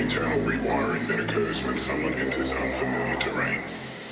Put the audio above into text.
internal rewiring that occurs when someone enters unfamiliar terrain.